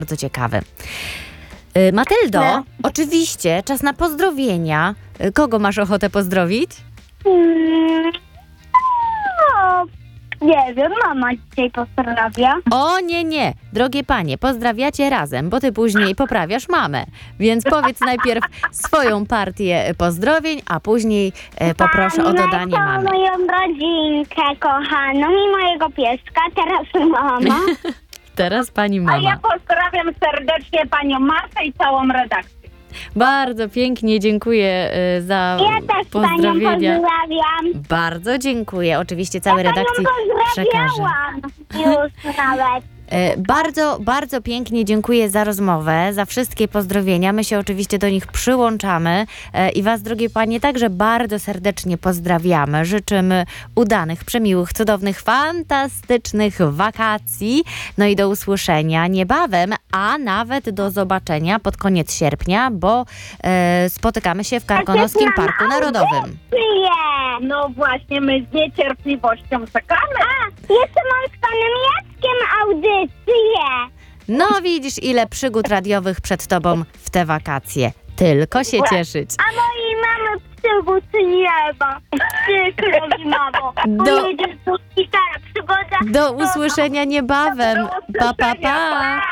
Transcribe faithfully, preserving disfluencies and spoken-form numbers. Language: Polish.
Bardzo ciekawy. Y, Matyldo, No. oczywiście czas na pozdrowienia. Y, Kogo masz ochotę pozdrowić? Mm, no, nie wiem, mama dzisiaj pozdrawia. O nie, nie, drogie panie, pozdrawiacie razem, bo ty później poprawiasz mamę. Więc powiedz najpierw swoją partię pozdrowień, a później e, poproszę o dodanie Mam mamy. moją rodzinkę kochaną i mojego pieska, teraz mama. Teraz pani A ja mama. pozdrawiam serdecznie panią Martę i całą redakcję. Bardzo pięknie dziękuję e, za Ja też panią pozdrowienia. pozdrawiam. Bardzo dziękuję. Oczywiście całej Panią redakcji przekażę. pozdrawiałam już nawet. E, Bardzo, bardzo pięknie dziękuję za rozmowę, za wszystkie pozdrowienia. My się oczywiście do nich przyłączamy e, i was, drogie panie, także bardzo serdecznie pozdrawiamy. Życzymy udanych, przemiłych, cudownych, fantastycznych wakacji. No i do usłyszenia niebawem, a nawet do zobaczenia pod koniec sierpnia, bo e, spotykamy się w Karkonoskim Parku Narodowym. Przyje. No właśnie, my z niecierpliwością czekamy. A, jeszcze mam z panem Jackiem audycję. No widzisz, ile przygód radiowych przed tobą w te wakacje. Tylko się cieszyć. A mojej mamy przygód nie ma. Przykro mi, mamo. Do- Pojedziesz do szpitala, przygoda. Do usłyszenia niebawem. Pa, pa, pa.